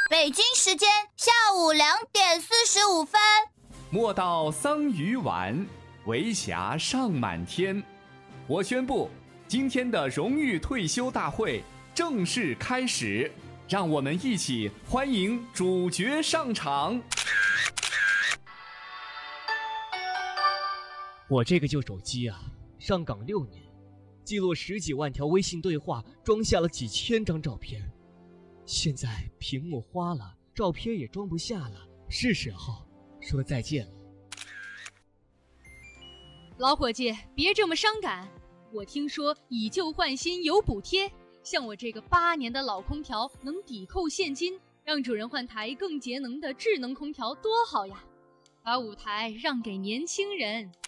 北京时间下午2:45。 莫道桑榆晚，为霞尚满天。我宣布，今天的荣誉退休大会正式开始，让我们一起欢迎主角上场。 我这个旧手机啊，上岗6年，记录10几万条微信对话，装下了几千张照片。现在屏幕花了，照片也装不下了，是时候说再见了。 老伙计，别这么伤感。我听说以旧换新有补贴，像我这个8年的老空调能抵扣现金，让主人换台更节能的智能空调多好呀！把舞台让给年轻人。